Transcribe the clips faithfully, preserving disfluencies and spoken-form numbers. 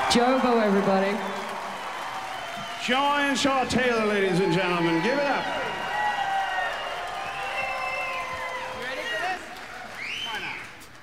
Jovo, everybody. Joanne Shaw Taylor, ladies and gentlemen. Give it up. You ready for this? Why not?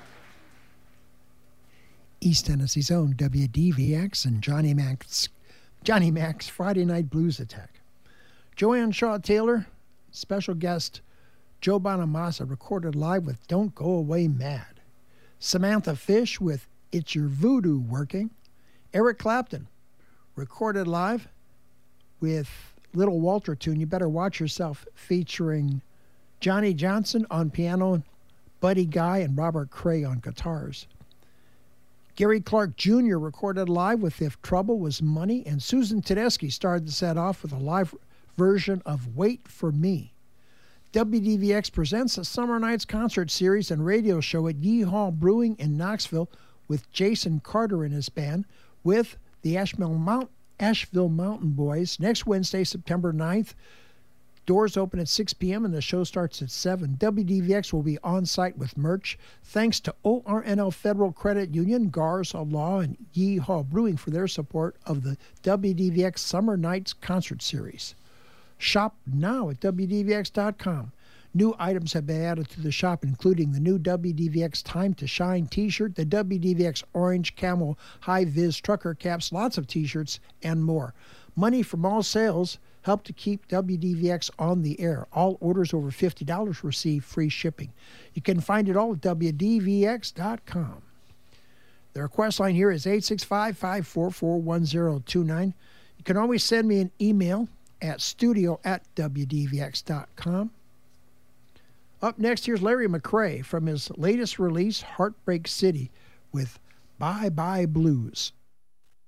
East Tennessee's own W D V X and Johnny Mac's, Johnny Mac's Friday Night Blues Attack. Joanne Shaw Taylor, special guest Joe Bonamassa, recorded live with Don't Go Away Mad. Samantha Fish with It's Your Voodoo Working. Eric Clapton, recorded live with Little Walter tune, You Better Watch Yourself, featuring Johnny Johnson on piano, Buddy Guy, and Robert Cray on guitars. Gary Clark Junior recorded live with If Trouble Was Money, and Susan Tedeschi started the set off with a live version of Wait For Me. W D V X presents a Summer Nights concert series and radio show at Yeehaw Brewing in Knoxville with Jason Carter and his band, with the Asheville, Mount, Asheville Mountain Boys next Wednesday, September ninth. Doors open at six p.m. and the show starts at seven. W D V X will be on site with merch. Thanks to O R N L Federal Credit Union, Garza Law, and Yeehaw Brewing for their support of the W D V X Summer Nights concert series. Shop now at W D V X dot com. New items have been added to the shop, including the new W D V X Time to Shine t-shirt, the W D V X Orange Camel High-Vis Trucker Caps, lots of t-shirts, and more. Money from all sales help to keep W D V X on the air. All orders over fifty dollars receive free shipping. You can find it all at W D V X dot com. The request line here is eight six five, five four four, one zero two nine. You can always send me an email at studio at W D V X dot com. Up next, here's Larry McCray from his latest release, Heartbreak City, with Bye Bye Blues.